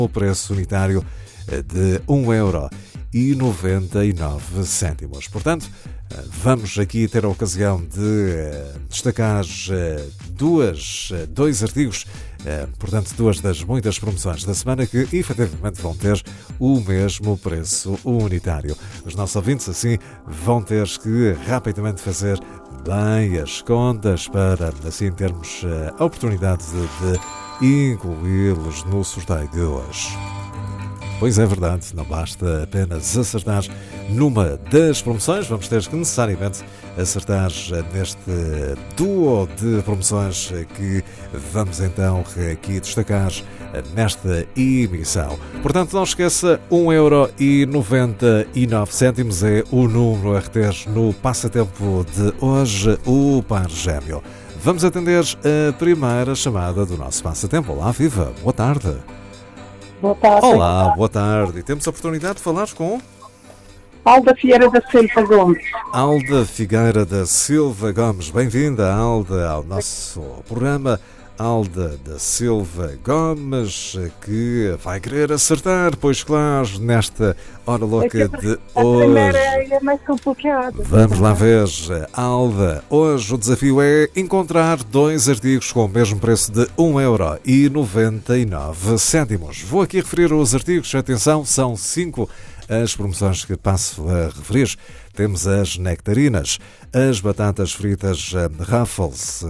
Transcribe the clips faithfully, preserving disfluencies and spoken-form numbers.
o preço unitário de um euro e noventa e nove cêntimos. Portanto, vamos aqui ter a ocasião de destacar duas, dois artigos, portanto, duas das muitas promoções da semana que efetivamente vão ter o mesmo preço unitário. Os nossos ouvintes, assim, vão ter que rapidamente fazer bem as contas para, assim, termos a oportunidade de, de incluí-los no sorteio de hoje. Pois é verdade, não basta apenas acertar numa das promoções, vamos ter que necessariamente acertar neste duo de promoções que vamos então aqui destacar nesta emissão. Portanto, não esqueça, um euro e noventa e nove cêntimos é o número a reter no passatempo de hoje, o par gêmeo. Vamos atender a primeira chamada do nosso passatempo. Olá, viva, boa tarde. Boa tarde. Olá, boa tarde. E temos a oportunidade de falar com Alda Figueira da Silva Gomes. Alda Figueira da Silva Gomes. Bem-vinda, Alda, ao nosso programa. Alda da Silva Gomes, que vai querer acertar, pois claro, nesta hora louca é de a hoje. primeira é mais complicada. Vamos lá ver, Alda. Hoje o desafio é encontrar dois artigos com o mesmo preço de um euro e noventa e nove cêntimos. Vou aqui referir os artigos. Atenção, são cinco as promoções que passo a referir. Temos as nectarinas, as batatas fritas Ruffles,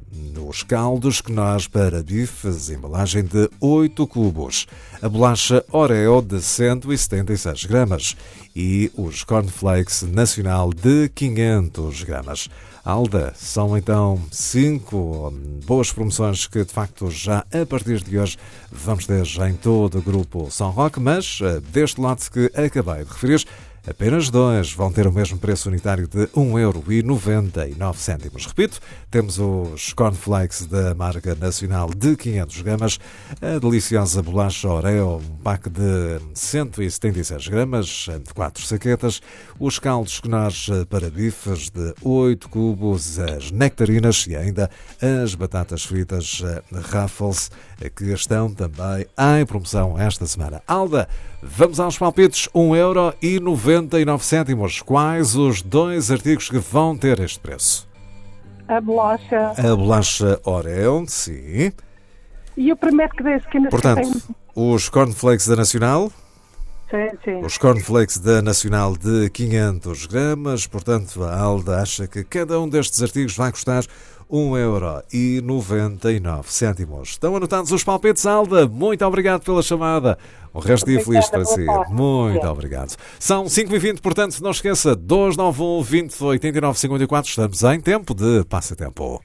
os caldos Knorr para bifes, embalagem de oito cubos, a bolacha Oreo de cento e setenta e seis gramas e os cornflakes nacional de quinhentos gramas. Alda, são então cinco boas promoções que de facto já a partir de hoje vamos ter já em todo o grupo São Roque, mas deste lote que acabei de referir, apenas dois vão ter o mesmo preço unitário de um euro e noventa e nove cêntimos. Repito, temos os cornflakes da marca nacional de quinhentos gramas, a deliciosa bolacha Oreo, um pack de cento e setenta e seis gramas, de quatro saquetas, os caldos Knorr para bifes de oito cubos, as nectarinas e ainda as batatas fritas Ruffles, que estão também em promoção esta semana. Alda, vamos aos palpites. um euro e noventa e nove cêntimos. Quais os dois artigos que vão ter este preço? A bolacha. A bolacha Oreo, sim. E o primeiro que disse que ainda Portanto, tem... os cornflakes da Nacional. Sim, sim. Os cornflakes da Nacional de quinhentos gramas. Portanto, a Alda acha que cada um destes artigos vai custar um euro e noventa e nove cêntimos. Estão anotados os palpites, Alda. Muito obrigado pela chamada. Um resto de dia feliz para si. Muito obrigado. São cinco e vinte, portanto, não esqueça, dois nove um, vinte, oitenta e nove, cinquenta e quatro. Estamos em tempo de passatempo.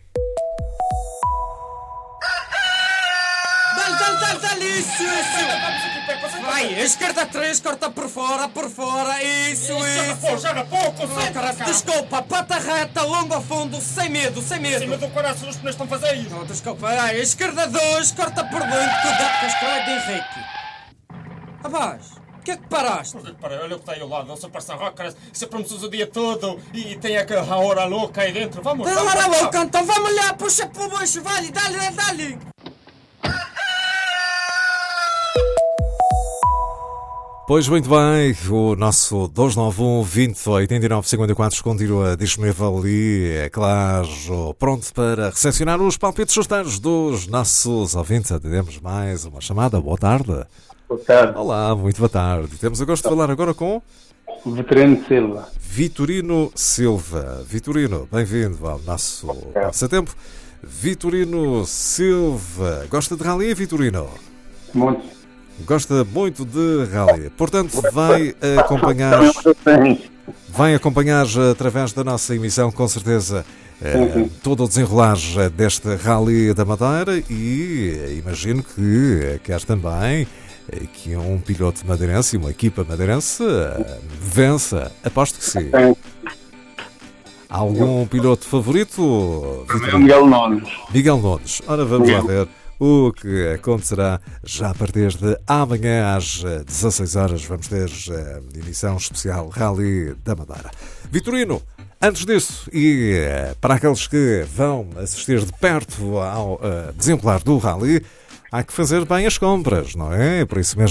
Dá-lhe, dá-lhe, dá-lhe, dá-lhe, isso, isso. Vai, esquerda três, corta por fora, por fora, isso, isso. Joga pouco, Oh, desculpa, pata reta, longo ao fundo, sem medo, sem medo. Cima do coração, os pneus estão a fazer isso. Não, desculpa, ai, esquerda dois, corta por dentro, cuidado com a escola de Henrique. Abaixo, o que é que paraste? Para, olha o que está aí ao lado, não se passa roca, se promoções o dia todo e tem a hora louca aí dentro. Vamos, Tem vamos, hora vamos. louca, então vamos lá, puxa pro baixo, vai, dá-lhe, dá-lhe. Pois muito bem, o nosso dois nove um, vinte, oitenta e nove, cinquenta e quatro continua disponível e, é claro, pronto para recepcionar os palpites sorteiros dos nossos ouvintes. Atendemos mais uma chamada. Boa tarde. Boa tarde. Olá, muito boa tarde. Temos o gosto de falar agora com Vitorino Silva. Vitorino Silva. Vitorino, bem-vindo ao nosso passatempo. Vitorino Silva. Gosta de rally, Vitorino? Muito. Gosta muito de rally. Portanto, vai acompanhar, vai acompanhar através da nossa emissão, com certeza, eh, todo o desenrolar deste Rally da Madeira e imagino que quer também que um piloto madeirense e uma equipa madeirense vença. Aposto que sim. Há algum piloto favorito? Miguel Nunes. Miguel Nunes. Ora, vamos lá ver o que acontecerá já a partir de amanhã às dezasseis horas. Vamos ter a emissão especial Rally da Madeira. Vitorino, antes disso, e para aqueles que vão assistir de perto ao uh, desenrolar do Rally, há que fazer bem as compras, não é? Por isso mesmo